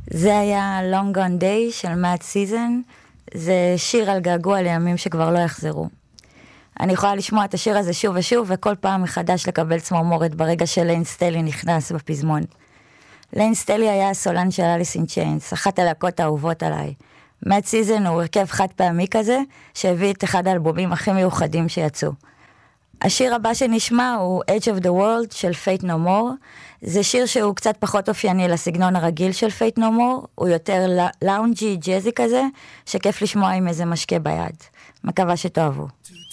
זה היה Long Gone Day של Mad Season, זה שיר על געגוע לימים שכבר לא יחזרו. אני יכולה לשמוע את השיר הזה שוב ושוב, וכל פעם מחדש לקבל צמרמורת ברגע שליין סטלי נכנס בפזמון. ליין סטלי היה הסולן של אליס אין צ'יינס, אחת הלהקות האהובות עליי. Mad Season הוא הרכב חד פעמי כזה, שהביא את אחד האלבומים הכי מיוחדים שיצאו. השיר הבא שנשמע הוא Edge of the World של Fate No More. זה שיר שהוא קצת פחות אופייני לסגנון הרגיל של Fate No More, הוא יותר לאונג'י, ג'זי כזה, שכיף לשמוע עם איזה משקה ביד. מקווה שתאהבו.